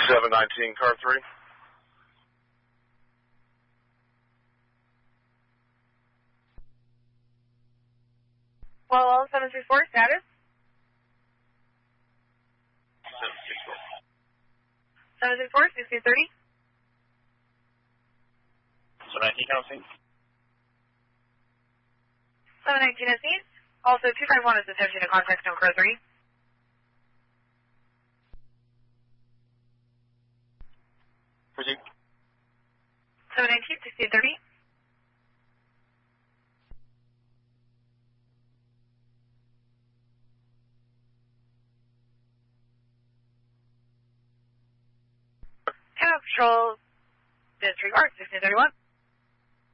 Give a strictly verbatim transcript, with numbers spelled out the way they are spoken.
seven nineteen, car three. Well, seven six four, status? seven six four. seven six four, sixteen thirty. seven nineteen, counting. seven nineteen S East. Also, two five one is attempting to contact zone car three. Proceed. seven nineteen, sixteen thirty. Patrol, disregard, sixteen thirty-one.